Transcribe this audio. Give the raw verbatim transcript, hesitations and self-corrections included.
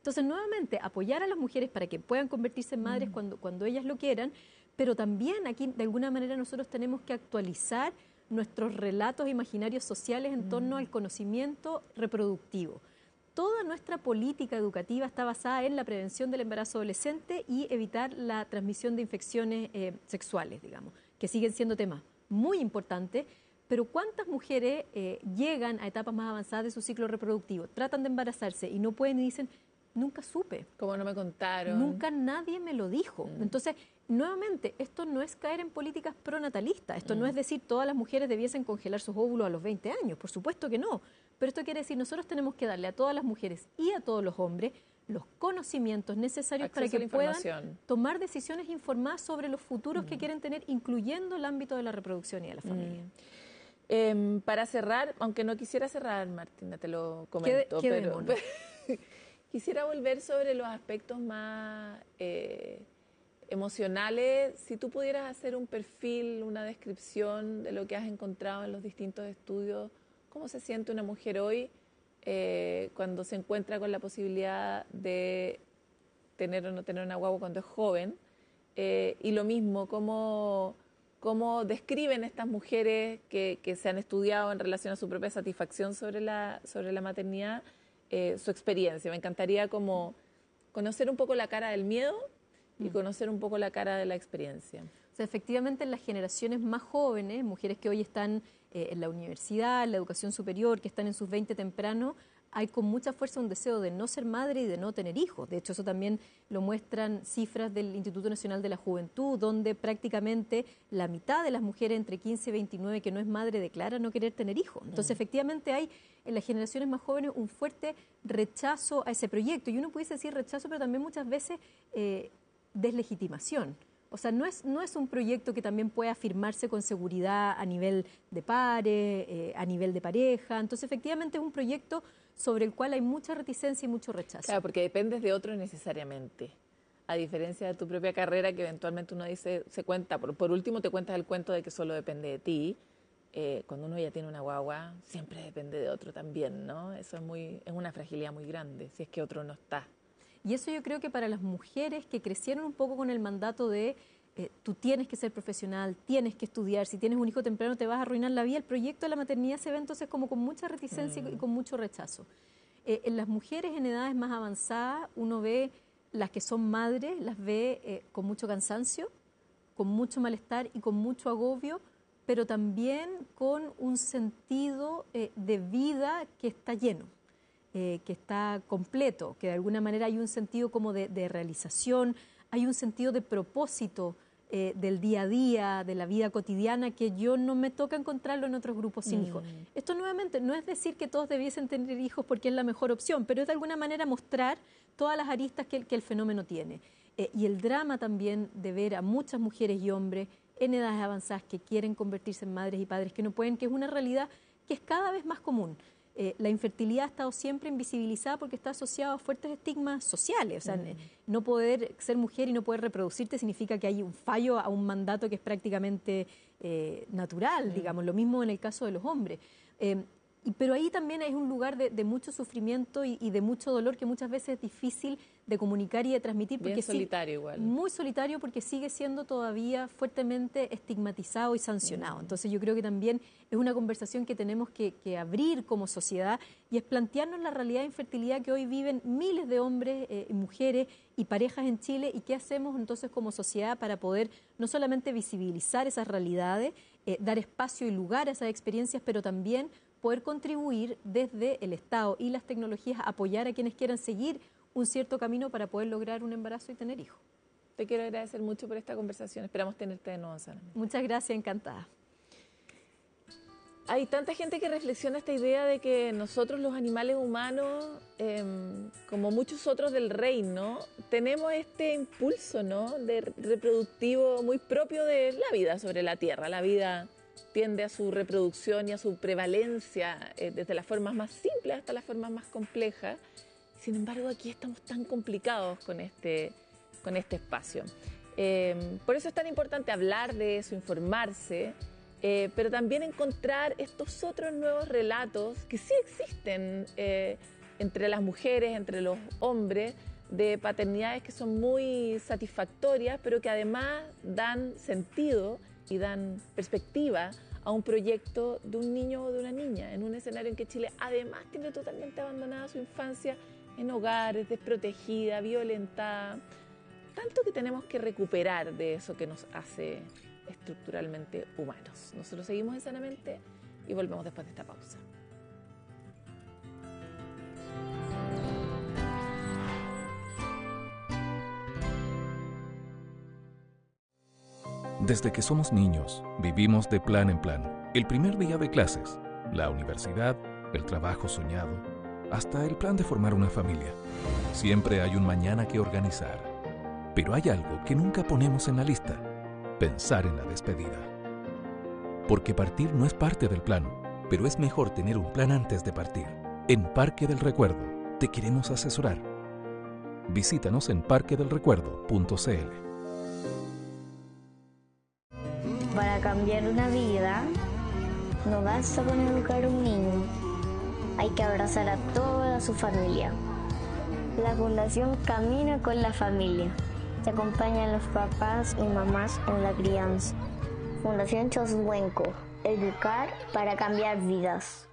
Entonces, nuevamente, apoyar a las mujeres para que puedan convertirse en madres mm. cuando, cuando ellas lo quieran, pero también aquí, de alguna manera, nosotros tenemos que actualizar nuestros relatos imaginarios sociales en mm. torno al conocimiento reproductivo. Toda nuestra política educativa está basada en la prevención del embarazo adolescente y evitar la transmisión de infecciones eh, sexuales, digamos, que siguen siendo temas muy importantes, pero ¿cuántas mujeres eh, llegan a etapas más avanzadas de su ciclo reproductivo, tratan de embarazarse y no pueden y dicen, nunca supe? Como no me contaron. Nunca nadie me lo dijo. Mm. Entonces, nuevamente, esto no es caer en políticas pronatalistas, esto mm. no es decir todas las mujeres debiesen congelar sus óvulos a los veinte años, por supuesto que no. Pero esto quiere decir, nosotros tenemos que darle a todas las mujeres y a todos los hombres los conocimientos necesarios Acceso para que puedan tomar decisiones informadas sobre los futuros mm. que quieren tener, incluyendo el ámbito de la reproducción y de la familia. Mm. Eh, para cerrar, aunque no quisiera cerrar, Martina, te lo comento, ¿Qué, pero, pero quisiera volver sobre los aspectos más eh, emocionales. Si tú pudieras hacer un perfil, una descripción de lo que has encontrado en los distintos estudios, ¿cómo se siente una mujer hoy eh, cuando se encuentra con la posibilidad de tener o no tener una guagua cuando es joven? Eh, y lo mismo, ¿cómo, cómo describen estas mujeres que, que se han estudiado en relación a su propia satisfacción sobre la, sobre la maternidad, eh, su experiencia? Me encantaría como conocer un poco la cara del miedo y conocer un poco la cara de la experiencia. O sea, efectivamente, en las generaciones más jóvenes, mujeres que hoy están eh, en la universidad, en la educación superior, que están en sus veinte temprano, hay con mucha fuerza un deseo de no ser madre y de no tener hijos. De hecho, eso también lo muestran cifras del Instituto Nacional de la Juventud, donde prácticamente la mitad de las mujeres entre quince y veintinueve que no es madre declara no querer tener hijos. Entonces, mm. efectivamente, hay en las generaciones más jóvenes un fuerte rechazo a ese proyecto. Y uno pudiese decir rechazo, pero también muchas veces eh, deslegitimación. O sea, no es, no es un proyecto que también pueda afirmarse con seguridad a nivel de pares, eh, a nivel de pareja. Entonces, efectivamente, es un proyecto sobre el cual hay mucha reticencia y mucho rechazo. Claro, porque dependes de otro necesariamente. A diferencia de tu propia carrera, que eventualmente uno dice, se cuenta, por, por último te cuentas el cuento de que solo depende de ti. Eh, cuando uno ya tiene una guagua, siempre depende de otro también, ¿no? Eso es, muy, es una fragilidad muy grande, si es que otro no está. Y eso yo creo que para las mujeres que crecieron un poco con el mandato de eh, tú tienes que ser profesional, tienes que estudiar, si tienes un hijo temprano te vas a arruinar la vida, el proyecto de la maternidad se ve entonces como con mucha reticencia mm. y con mucho rechazo. Eh, en las mujeres en edades más avanzadas uno ve las que son madres, las ve eh, con mucho cansancio, con mucho malestar y con mucho agobio, pero también con un sentido eh, de vida que está lleno. Eh, que está completo, que de alguna manera hay un sentido como de, de realización, hay un sentido de propósito eh, del día a día, de la vida cotidiana, que yo no me toca encontrarlo en otros grupos sin mm. hijos. Esto nuevamente no es decir que todos debiesen tener hijos porque es la mejor opción, pero es de alguna manera mostrar todas las aristas que el, que el fenómeno tiene. Eh, y el drama también de ver a muchas mujeres y hombres en edades avanzadas que quieren convertirse en madres y padres que no pueden, que es una realidad que es cada vez más común. Eh, la infertilidad ha estado siempre invisibilizada porque está asociada a fuertes estigmas sociales. O sea, mm. no poder ser mujer y no poder reproducirte significa que hay un fallo a un mandato que es prácticamente eh, natural, mm. digamos. Lo mismo en el caso de los hombres. Eh, y, pero ahí también es un lugar de, de mucho sufrimiento y, y de mucho dolor que muchas veces es difícil de comunicar y de transmitir. Porque Bien solitario sí, igual. Muy solitario porque sigue siendo todavía fuertemente estigmatizado y sancionado. Mm. Entonces yo creo que también es una conversación que tenemos que, que abrir como sociedad y es plantearnos la realidad de infertilidad que hoy viven miles de hombres, eh, mujeres y parejas en Chile y qué hacemos entonces como sociedad para poder no solamente visibilizar esas realidades, eh, dar espacio y lugar a esas experiencias, pero también poder contribuir desde el Estado y las tecnologías a apoyar a quienes quieran seguir un cierto camino para poder lograr un embarazo y tener hijos. Te quiero agradecer mucho por esta conversación. Esperamos tenerte de nuevo, Sara. Muchas gracias, encantada. Hay tanta gente que reflexiona esta idea de que nosotros los animales humanos, eh, como muchos otros del reino, tenemos este impulso, ¿no?, de reproductivo muy propio de la vida sobre la Tierra. La vida tiende a su reproducción y a su prevalencia eh, desde las formas más simples hasta las formas más complejas. Sin embargo, aquí estamos tan complicados con este, con este espacio. Eh, por eso es tan importante hablar de eso, informarse, eh, pero también encontrar estos otros nuevos relatos que sí existen, eh, entre las mujeres, entre los hombres, de paternidades que son muy satisfactorias, pero que además dan sentido y dan perspectiva a un proyecto de un niño o de una niña, en un escenario en que Chile además tiene totalmente abandonada su infancia en hogares, desprotegida, violentada. Tanto que tenemos que recuperar de eso que nos hace estructuralmente humanos. Nosotros seguimos en Sanamente y volvemos después de esta pausa. Desde que somos niños, vivimos de plan en plan. El primer día de clases, la universidad, el trabajo soñado, hasta el plan de formar una familia. Siempre hay un mañana que organizar. Pero hay algo que nunca ponemos en la lista: pensar en la despedida. Porque partir no es parte del plan, pero es mejor tener un plan antes de partir. En Parque del Recuerdo te queremos asesorar. Visítanos en parque del recuerdo punto c l. Para cambiar una vida, no basta con educar a un niño, hay que abrazar a toda su familia. La Fundación Camina con la Familia. Se acompañan los papás y mamás en la crianza. Fundación Choswenco. Educar para cambiar vidas.